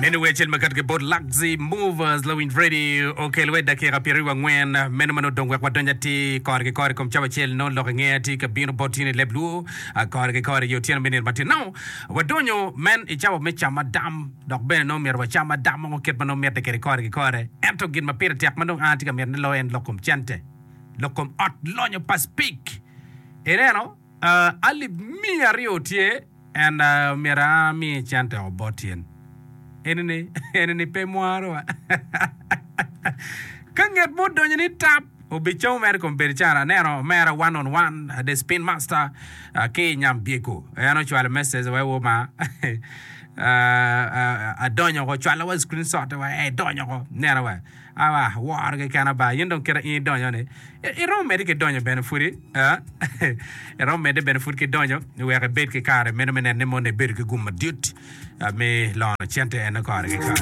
Many wechel makat ke bod Luxy Movers Lowin Freddy okay we da ke rapiri wa ngwen meno mano dongwa kwa donja ti kor kom chawa chel no lo nge ti ka bino botine leblu kor yo tien menen mati now wadonyo men I chawa me chama dam dok ben no mer wa chama dam mo ket mano mer te ke kor ento gin ma pir tiak mano anti ka mer ne lo en lokom chante lokom ot lonyo pas peak ereno ali mi ario tie and mera mi chante obotien enene pe moaro kanget modo ni tap obicho mer kon berchara nero mera one on one the spin master ke nyam bieko eno chwal message we wo ma adonyo ko chwala wa screenshot wa donyo ko nero wa awa war ke kana ba yindon kera donyo ne ero mer ke donyo benefuri ero mer de benefuri ke donyo we ke bet ke kare men ne mo ne ber ke gumma dit me lon chente en kare ke kare